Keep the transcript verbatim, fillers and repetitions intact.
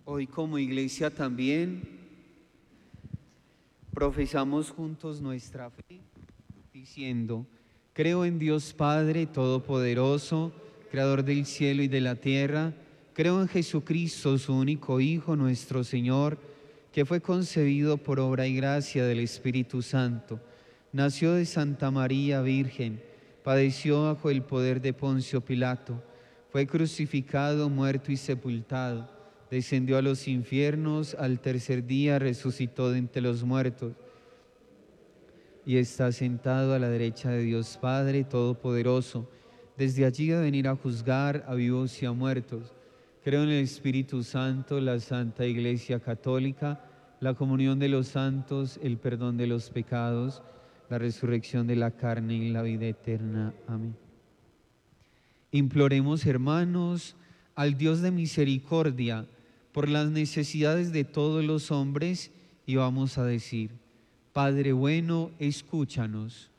Hoy como iglesia también profesamos juntos nuestra fe diciendo: creo en Dios Padre Todopoderoso, Creador del cielo y de la tierra. Creo en Jesucristo, su único Hijo, nuestro Señor, que fue concebido por obra y gracia del Espíritu Santo. Nació de Santa María Virgen, padeció bajo el poder de Poncio Pilato, fue crucificado, muerto y sepultado, descendió a los infiernos, al tercer día resucitó de entre los muertos y está sentado a la derecha de Dios Padre Todopoderoso. Desde allí va a venir a juzgar a vivos y a muertos. Creo en el Espíritu Santo, la Santa Iglesia Católica, la comunión de los santos, el perdón de los pecados, la resurrección de la carne y la vida eterna. Amén. Imploremos, hermanos, al Dios de misericordia por las necesidades de todos los hombres y vamos a decir: Padre bueno, escúchanos.